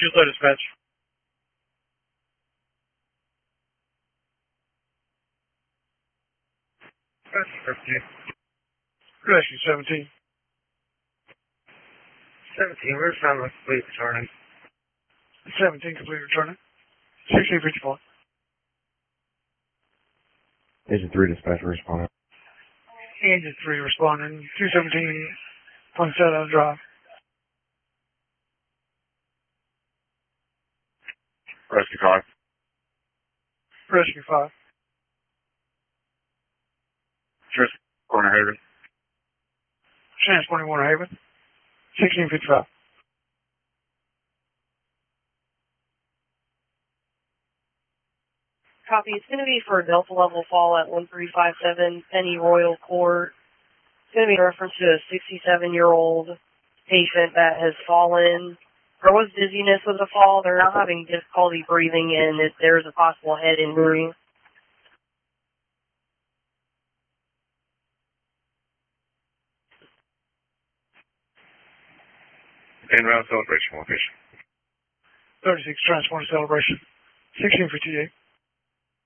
Choose low dispatch. Rescue 17. 17, we're trying to complete returning. 17 complete returning. 1654. Engine 3 dispatch responding. Engine 3 responding. 217 Poinsettia Drive. Rescue 5. Rescue 5. Corner Haven. Transporting Warner Haven. 1655. Copy. It's going to be for a Delta level fall at 1357 Penny Royal Court. It's going to be in reference to a 67-year-old patient that has fallen. There was dizziness with the fall. They're now having difficulty breathing, and there's a possible head injury. Inbound celebration location. 36 Transporting Celebration. 1658.